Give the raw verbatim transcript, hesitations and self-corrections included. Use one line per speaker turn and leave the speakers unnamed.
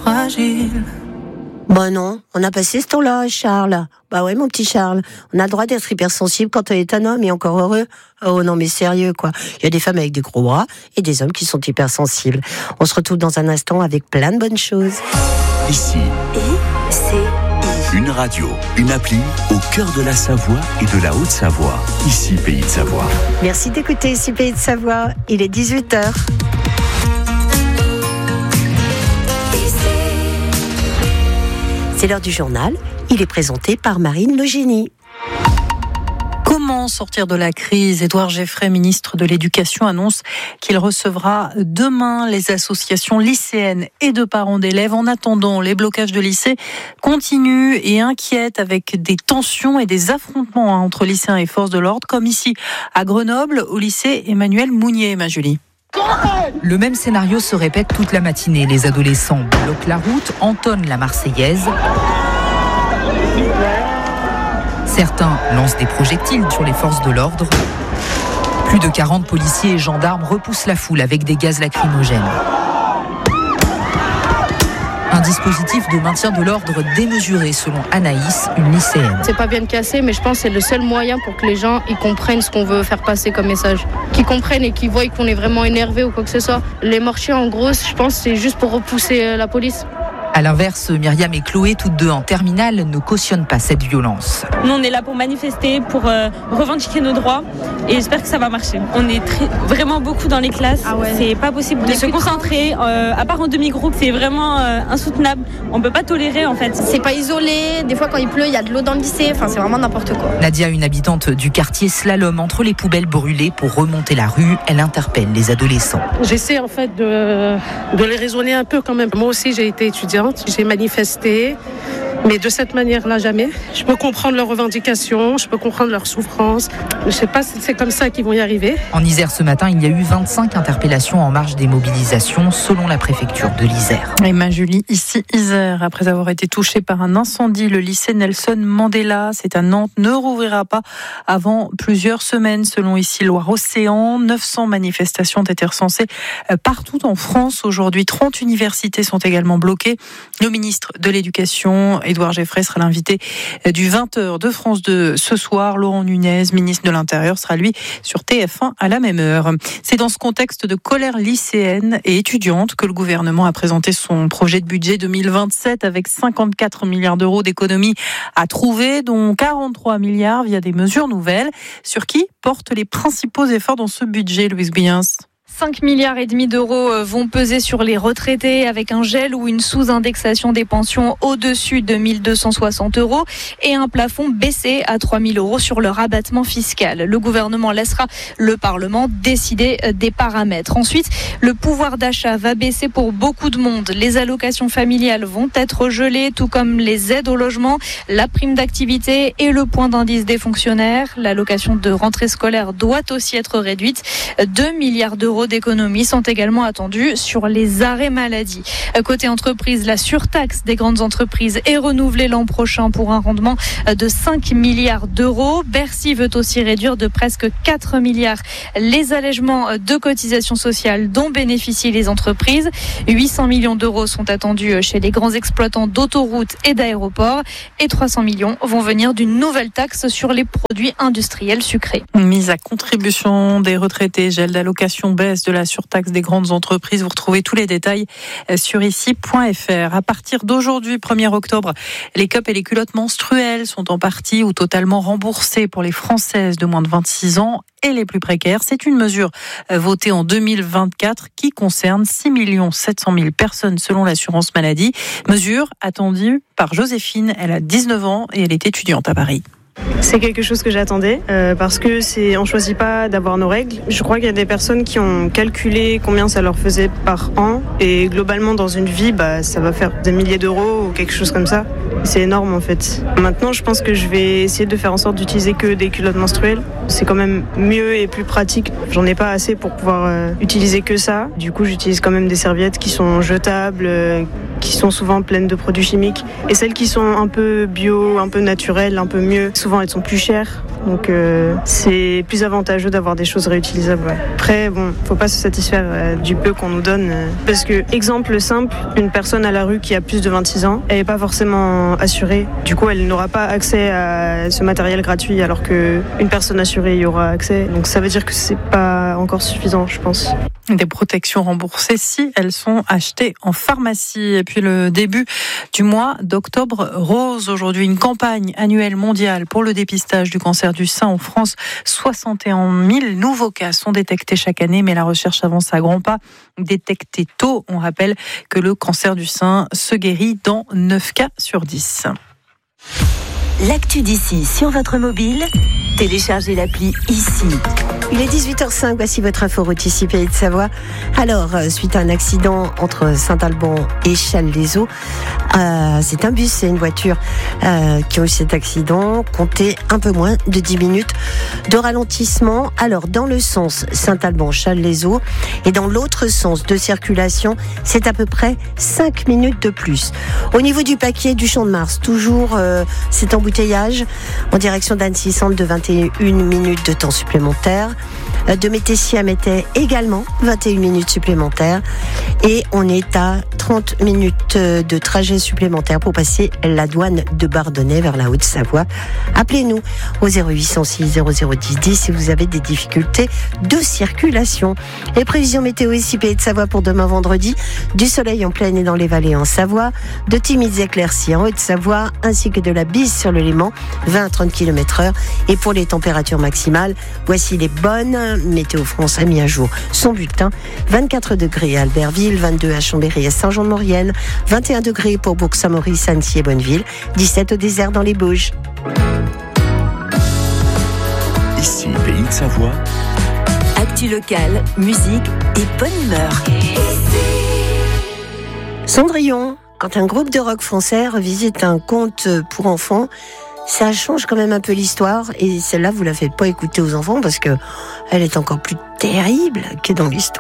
fragile.
Bah non, on a passé ce temps-là, Charles. Bah ouais, mon petit Charles. On a le droit d'être hypersensible quand on est un homme et encore heureux. Oh non, mais sérieux, quoi. Il y a des femmes avec des gros bras et des hommes qui sont hypersensibles. On se retrouve dans un instant avec plein de bonnes choses.
Ici.
Et c'est
une radio, une appli au cœur de la Savoie et de la Haute-Savoie. Ici, Pays de Savoie.
Merci d'écouter Ici, Pays de Savoie. Il est dix-huit heures. C'est l'heure du journal. Il est présenté par Marine Le Génie.
Comment sortir de la crise ? Édouard Geoffrey, ministre de l'Éducation, annonce qu'il recevra demain les associations lycéennes et de parents d'élèves. En attendant, les blocages de lycées continuent et inquiètent avec des tensions et des affrontements entre lycéens et forces de l'ordre, comme ici à Grenoble, au lycée Emmanuel Mounier. Ma Julie.
Le même scénario se répète toute la matinée. Les adolescents bloquent la route, entonnent la Marseillaise. Certains lancent des projectiles sur les forces de l'ordre. Plus de quarante policiers et gendarmes repoussent la foule avec des gaz lacrymogènes. Un dispositif de maintien de l'ordre démesuré selon Anaïs, une lycéenne.
C'est pas bien cassé, mais je pense que c'est le seul moyen pour que les gens ils comprennent ce qu'on veut faire passer comme message. Qu'ils comprennent et qu'ils voient qu'on est vraiment énervé ou quoi que ce soit. Les marchés, en gros, je pense c'est juste pour repousser la police.
À l'inverse, Myriam et Chloé, toutes deux en terminale, ne cautionnent pas cette violence.
Nous, on est là pour manifester, pour euh, revendiquer nos droits et j'espère que ça va marcher. On est très, vraiment beaucoup dans les classes. Ah ouais. C'est pas possible de se concentrer, euh, à part en demi-groupe, c'est vraiment euh, insoutenable. On peut pas tolérer en fait.
C'est pas isolé, des fois quand il pleut, il y a de l'eau dans le lycée, enfin c'est vraiment n'importe quoi.
Nadia, une habitante du quartier, slalom entre les poubelles brûlées pour remonter la rue. Elle interpelle les adolescents.
J'essaie en fait de, de les raisonner un peu quand même. Moi aussi j'ai été étudiante. J'ai manifesté, mais de cette manière-là, jamais. Je peux comprendre leurs revendications, je peux comprendre leurs souffrances. Je ne sais pas si c'est comme ça qu'ils vont y arriver.
En Isère, ce matin, il y a eu vingt-cinq interpellations en marge des mobilisations, selon la préfecture de l'Isère.
Et ma Julie, ici Isère, après avoir été touché par un incendie, le lycée Nelson Mandela, c'est à Nantes, ne rouvrira pas avant plusieurs semaines, selon ici Loire-Océan. neuf cents manifestations ont été recensées partout en France aujourd'hui. trente universités sont également bloquées. Le ministre de l'Éducation, Édouard Geoffrey, sera l'invité du vingt heures de France deux ce soir. Laurent Nunez, ministre de l'Intérieur, sera lui sur T F un à la même heure. C'est dans ce contexte de colère lycéenne et étudiante que le gouvernement a présenté son projet de budget deux mille vingt-sept avec cinquante-quatre milliards d'euros d'économies à trouver, dont quarante-trois milliards via des mesures nouvelles. Sur qui portent les principaux efforts dans ce budget, Louise Guyens ?
cinq milliards et demi d'euros vont peser sur les retraités avec un gel ou une sous-indexation des pensions au-dessus de mille deux cent soixante euros et un plafond baissé à trois mille euros sur le rabattement fiscal. Le gouvernement laissera le Parlement décider des paramètres. Ensuite, le pouvoir d'achat va baisser pour beaucoup de monde. Les allocations familiales vont être gelées, tout comme les aides au logement, la prime d'activité et le point d'indice des fonctionnaires. L'allocation de rentrée scolaire doit aussi être réduite. deux milliards d'euros d'économies sont également attendus sur les arrêts maladie. Côté entreprise, la surtaxe des grandes entreprises est renouvelée l'an prochain pour un rendement de cinq milliards d'euros. Bercy veut aussi réduire de presque quatre milliards les allègements de cotisations sociales dont bénéficient les entreprises. huit cents millions d'euros sont attendus chez les grands exploitants d'autoroutes et d'aéroports et trois cents millions vont venir d'une nouvelle taxe sur les produits industriels sucrés.
Mise à contribution des retraités, gel d'allocation, baisse de la surtaxe des grandes entreprises. Vous retrouvez tous les détails sur ici point f r. À partir d'aujourd'hui, premier octobre, les cups et les culottes menstruelles sont en partie ou totalement remboursés pour les Françaises de moins de vingt-six ans et les plus précaires. C'est une mesure votée en deux mille vingt-quatre qui concerne six millions sept cent mille personnes selon l'assurance maladie. Mesure attendue par Joséphine. Elle a dix-neuf ans et elle est étudiante à Paris.
C'est quelque chose que j'attendais euh, parce que c'est, on choisit pas d'avoir nos règles. Je crois qu'il y a des personnes qui ont calculé combien ça leur faisait par an et globalement dans une vie, bah, ça va faire des milliers d'euros ou quelque chose comme ça. C'est énorme en fait. Maintenant, je pense que je vais essayer de faire en sorte d'utiliser que des culottes menstruelles. C'est quand même mieux et plus pratique. J'en ai pas assez pour pouvoir euh, utiliser que ça. Du coup, j'utilise quand même des serviettes qui sont jetables, euh, qui sont souvent pleines de produits chimiques. Et celles qui sont un peu bio, un peu naturelles, un peu mieux, souvent elles sont plus chères. Donc euh, c'est plus avantageux d'avoir des choses réutilisables. Ouais. Après, bon, faut pas se satisfaire euh, du peu qu'on nous donne. Euh, parce que, exemple simple, une personne à la rue qui a plus de vingt-six ans, elle n'est pas forcément assurée. Du coup, elle n'aura pas accès à ce matériel gratuit, alors qu'une personne assurée y aura accès. Donc ça veut dire que c'est pas encore suffisant, je pense.
Des protections remboursées si elles sont achetées en pharmacie. Et puis le début du mois d'octobre rose. Aujourd'hui, une campagne annuelle mondiale pour le dépistage du cancer du sein en France. soixante et un mille nouveaux cas sont détectés chaque année, mais la recherche avance à grands pas. Détecté tôt, on rappelle que le cancer du sein se guérit dans neuf cas sur dix.
L'actu d'ici sur votre mobile, téléchargez l'appli ici.
Il est dix-huit heures cinq, voici votre info route ici, Pays de Savoie. Alors, suite à un accident entre Saint-Alban et Challes-les-Eaux, euh, c'est un bus et une voiture euh, qui ont eu cet accident. Comptez un peu moins de dix minutes de ralentissement. Alors, dans le sens Saint-Alban-Challes-les-Eaux et dans l'autre sens de circulation, c'est à peu près cinq minutes de plus. Au niveau du paquet du Champ de Mars, toujours euh, cet embouteillage en direction d'Annecy Centre de vingt et une minutes de temps supplémentaire. De Métessier à Métais également, vingt et une minutes supplémentaires. Et on est à trente minutes de trajet supplémentaire pour passer la douane de Bardonnay vers la Haute-Savoie. Appelez-nous au zéro huit cent six zéro zéro dix dix si vous avez des difficultés de circulation. Les prévisions météo ici, Pays de Savoie pour demain vendredi. Du soleil en plaine et dans les vallées en Savoie. De timides éclaircies en Haute-Savoie, ainsi que de la bise sur le Léman, vingt à trente kilomètres heure. Et pour les températures maximales, voici les bonnes. Météo France a mis à jour son bulletin. vingt-quatre degrés à Albertville, vingt-deux à Chambéry et Saint-Jean-de-Maurienne, vingt et un degrés pour Bourg-Saint-Maurice, Annecy et Bonneville, dix-sept au désert dans les Bauges.
Ici, Pays de Savoie.
Actu locale, musique et bonne humeur.
Cendrillon, quand un groupe de rock français revisite un conte pour enfants, ça change quand même un peu l'histoire, et celle-là vous la faites pas écouter aux enfants parce que elle est encore plus terrible que dans l'histoire.